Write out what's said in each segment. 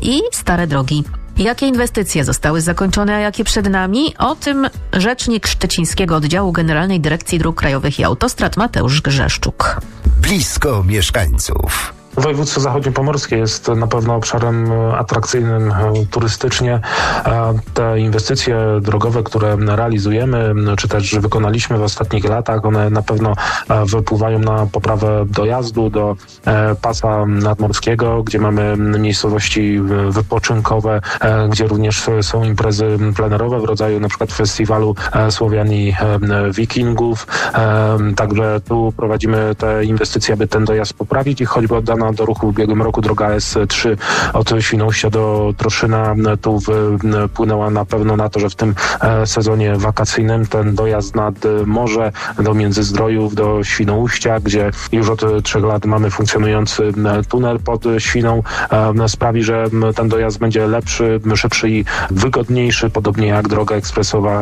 i stare drogi. Jakie inwestycje zostały zakończone, a jakie przed nami? O tym rzecznik Szczecińskiego Oddziału Generalnej Dyrekcji Dróg Krajowych i Autostrad Mateusz Grzeszczuk. Blisko mieszkańców. Województwo zachodniopomorskie jest na pewno obszarem atrakcyjnym turystycznie. Te inwestycje drogowe, które realizujemy, czy też wykonaliśmy w ostatnich latach, one na pewno wpływają na poprawę dojazdu do pasa nadmorskiego, gdzie mamy miejscowości wypoczynkowe, gdzie również są imprezy plenerowe w rodzaju na przykład festiwalu Słowian i Wikingów. Także tu prowadzimy te inwestycje, aby ten dojazd poprawić i choćby oddana do ruchu w ubiegłym roku droga S3 od Świnoujścia do Troszyna tu wpłynęła na pewno na to, że w tym sezonie wakacyjnym ten dojazd nad morze do Międzyzdrojów, do Świnoujścia, gdzie już od 3 lat mamy funkcjonujący tunel pod Świną, sprawi, że ten dojazd będzie lepszy, szybszy i wygodniejszy, podobnie jak droga ekspresowa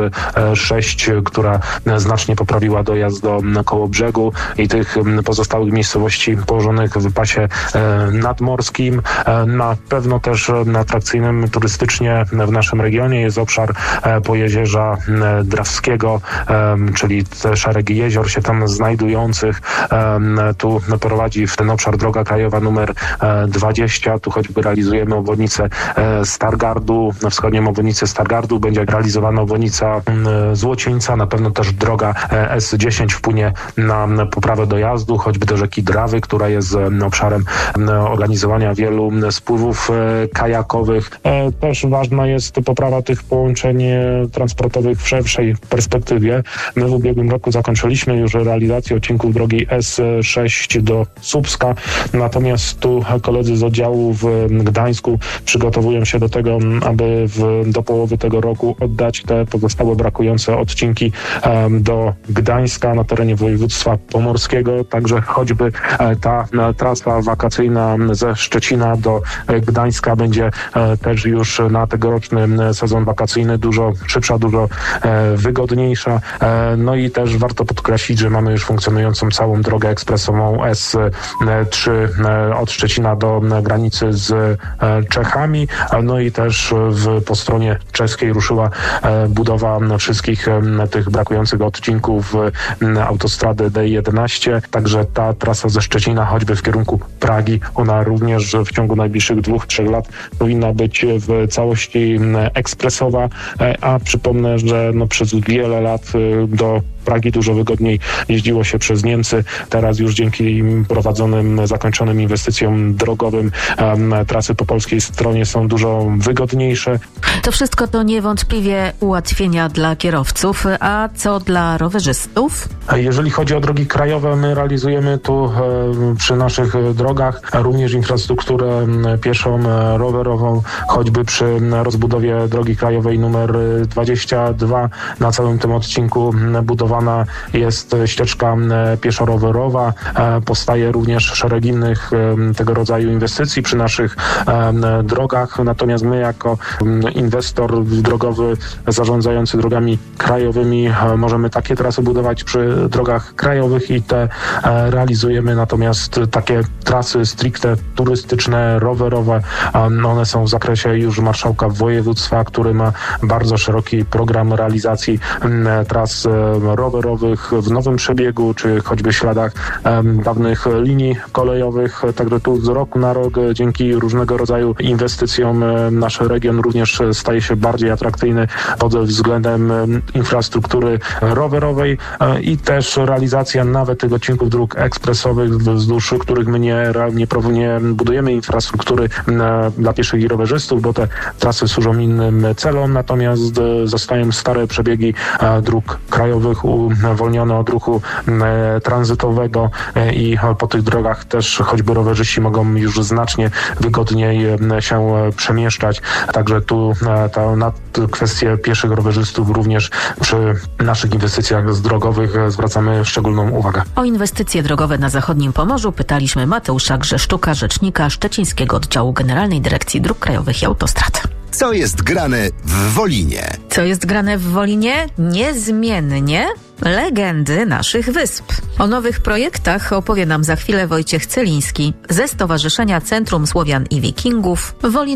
S6, która znacznie poprawiła dojazd do Kołobrzegu i tych pozostałych miejscowości położonych w pasie nadmorskim. Na pewno też atrakcyjnym turystycznie w naszym regionie jest obszar Pojezierza Drawskiego, czyli te szeregi jezior się tam znajdujących. Tu prowadzi w ten obszar droga krajowa numer 20. Tu choćby realizujemy obwodnicę Stargardu. Na wschodnią obwodnicę Stargardu będzie realizowana obwodnica Złocieńca. Na pewno też droga S10 wpłynie na poprawę dojazdu, choćby do rzeki Drawy, która jest obszarem organizowania wielu spływów kajakowych. Też ważna jest poprawa tych połączeń transportowych w szerszej perspektywie. My w ubiegłym roku zakończyliśmy już realizację odcinków drogi S6 do Słupska, natomiast tu koledzy z oddziału w Gdańsku przygotowują się do tego, aby do połowy tego roku oddać te pozostałe brakujące odcinki do Gdańska na terenie województwa pomorskiego. Także choćby ta trasa wakacyjna ze Szczecina do Gdańska będzie też już na tegoroczny sezon wakacyjny dużo szybsza, dużo wygodniejsza. No i też warto podkreślić, że mamy już funkcjonującą całą drogę ekspresową S3 od Szczecina do granicy z Czechami. No i też po stronie czeskiej ruszyła budowa wszystkich tych brakujących odcinków autostrady D11. Także ta trasa ze Szczecina choćby w kierunku Pragi, ona również w ciągu najbliższych 2-3 lat powinna być w całości ekspresowa, a przypomnę, że przez wiele lat do Pragi dużo wygodniej jeździło się przez Niemcy. Teraz już dzięki prowadzonym, zakończonym inwestycjom drogowym trasy po polskiej stronie są dużo wygodniejsze. To wszystko to niewątpliwie ułatwienia dla kierowców, a co dla rowerzystów? Jeżeli chodzi o drogi krajowe, my realizujemy tu przy naszych drogach również infrastrukturę pieszą, rowerową, choćby przy rozbudowie drogi krajowej numer 22 na całym tym odcinku budowana jest ścieżka pieszo-rowerowa. Powstaje również szereg innych tego rodzaju inwestycji przy naszych drogach. Natomiast my jako inwestor drogowy zarządzający drogami krajowymi możemy takie trasy budować przy drogach krajowych i te realizujemy. Natomiast takie trasy stricte turystyczne, rowerowe, one są w zakresie już marszałka województwa, który ma bardzo szeroki program realizacji tras rowerowych w nowym przebiegu, czy choćby śladach dawnych linii kolejowych. Także tu z roku na rok dzięki różnego rodzaju inwestycjom nasz region również staje się bardziej atrakcyjny pod względem infrastruktury rowerowej i też realizacja nawet tych odcinków dróg ekspresowych, wzdłuż których my nie budujemy infrastruktury dla pieszych i rowerzystów, bo te trasy służą innym celom, natomiast zostają stare przebiegi dróg krajowych uwolnione od ruchu tranzytowego i po tych drogach też choćby rowerzyści mogą już znacznie wygodniej się przemieszczać. Także tu na kwestię pieszych rowerzystów również przy naszych inwestycjach drogowych zwracamy szczególną uwagę. O inwestycje drogowe na zachodnim Pomorzu pytaliśmy Mateusza Grzeszczuka, rzecznika Szczecińskiego Oddziału Generalnej Dyrekcji Dróg Krajowych i Autostrad. Co jest grane w Wolinie? Co jest grane w Wolinie? Niezmiennie legendy naszych wysp. O nowych projektach opowie nam za chwilę Wojciech Celiński ze Stowarzyszenia Centrum Słowian i Wikingów Wolin.